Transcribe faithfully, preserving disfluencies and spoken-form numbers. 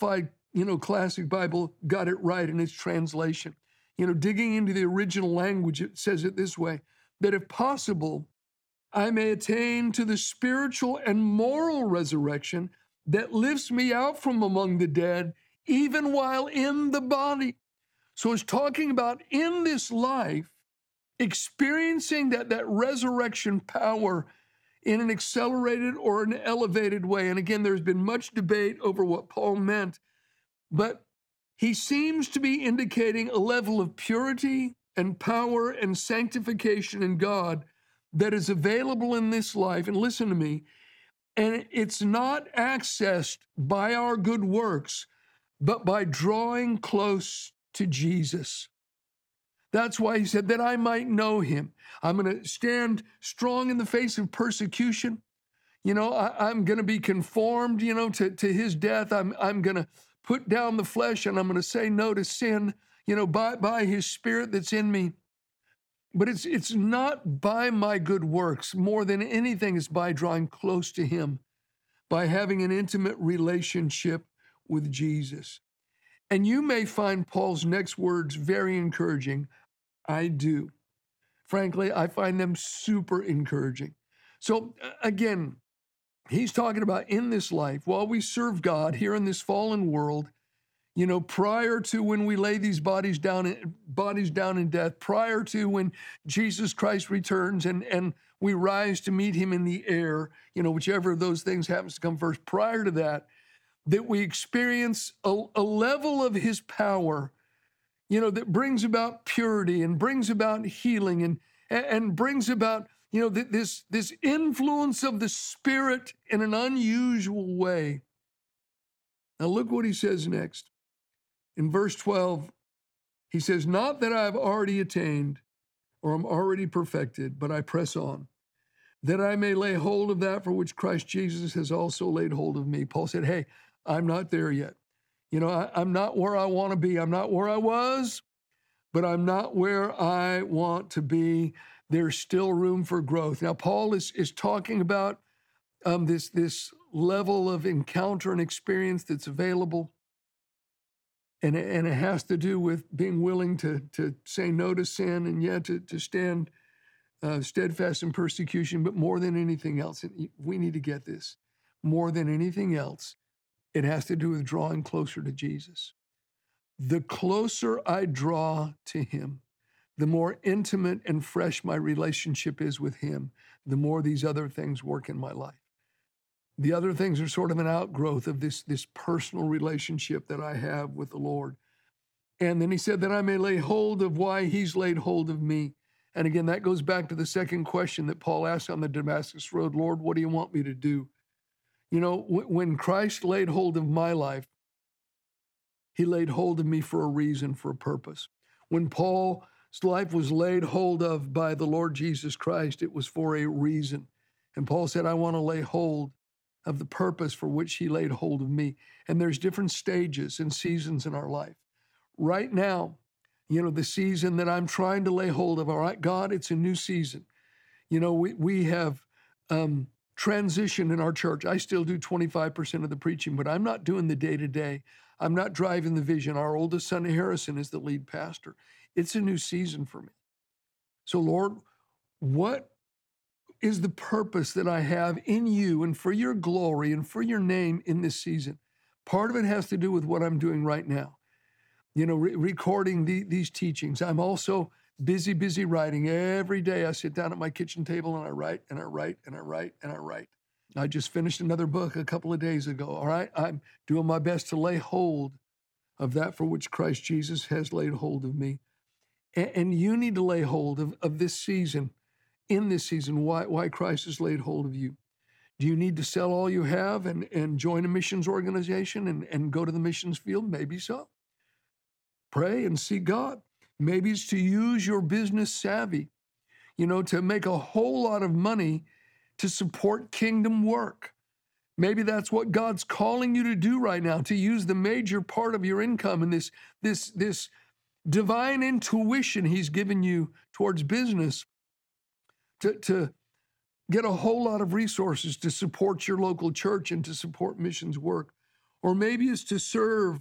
Amplified, you know, Classic Bible got it right in its translation. You know, digging into the original language, it says it this way, that if possible, I may attain to the spiritual and moral resurrection that lifts me out from among the dead, even while in the body. So it's talking about in this life, experiencing that, that resurrection power in an accelerated or an elevated way. And again, there's been much debate over what Paul meant, but he seems to be indicating a level of purity and power and sanctification in God that is available in this life. And listen to me, and it's not accessed by our good works, but by drawing close to Jesus. That's why he said that I might know him. I'm going to stand strong in the face of persecution. You know, I, I'm going to be conformed, you know, to, to his death. I'm, I'm going to put down the flesh and I'm going to say no to sin, you know, by, by his spirit that's in me. But it's, it's not by my good works. More than anything, it's by drawing close to him, by having an intimate relationship with Jesus. And you may find Paul's next words very encouraging. I do. Frankly, I find them super encouraging. So again, he's talking about in this life, while we serve God here in this fallen world, you know, prior to when we lay these bodies down, in, bodies down in death, prior to when Jesus Christ returns and, and we rise to meet him in the air, you know, whichever of those things happens to come first, prior to that, that we experience a, a level of his power, you know, that brings about purity and brings about healing and, and brings about, you know, this, this influence of the Spirit in an unusual way. Now look what he says next. In verse twelve, he says, not that I have already attained or am already perfected, but I press on, that I may lay hold of that for which Christ Jesus has also laid hold of me. Paul said, hey, I'm not there yet. You know, I, I'm not where I want to be. I'm not where I was, but I'm not where I want to be. There's still room for growth. Now, Paul is, is talking about um, this, this level of encounter and experience that's available. And, and it has to do with being willing to, to say no to sin and yet to, to stand uh, steadfast in persecution. But more than anything else, and we need to get this, more than anything else, it has to do with drawing closer to Jesus. The closer I draw to him, the more intimate and fresh my relationship is with him, the more these other things work in my life. The other things are sort of an outgrowth of this, this personal relationship that I have with the Lord. And then he said that I may lay hold of why he's laid hold of me. And again, that goes back to the second question that Paul asked on the Damascus Road, Lord, what do you want me to do? You know, when Christ laid hold of my life, he laid hold of me for a reason, for a purpose. When Paul's life was laid hold of by the Lord Jesus Christ, it was for a reason. And Paul said, I want to lay hold of the purpose for which he laid hold of me. And there's different stages and seasons in our life. Right now, you know, the season that I'm trying to lay hold of, all right, God, it's a new season. You know, we, we have um, transitioned in our church. I still do twenty-five percent of the preaching, but I'm not doing the day-to-day. I'm not driving the vision. Our oldest son, Harrison, is the lead pastor. It's a new season for me. So, Lord, what is the purpose that I have in you and for your glory and for your name in this season? Part of it has to do with what I'm doing right now. You know, re- recording the, these teachings. I'm also busy, busy writing. Every day I sit down at my kitchen table and I write and I write and I write and I write. I just finished another book a couple of days ago. All right. I'm doing my best to lay hold of that for which Christ Jesus has laid hold of me. And, and you need to lay hold of, of this season, in this season, why, why Christ has laid hold of you. Do you need to sell all you have and, and join a missions organization and, and go to the missions field? Maybe so. Pray and seek God. Maybe it's to use your business savvy, you know, to make a whole lot of money to support kingdom work. Maybe that's what God's calling you to do right now, to use the major part of your income and this, this, this divine intuition he's given you towards business to, to get a whole lot of resources to support your local church and to support missions work. or maybe it's to serve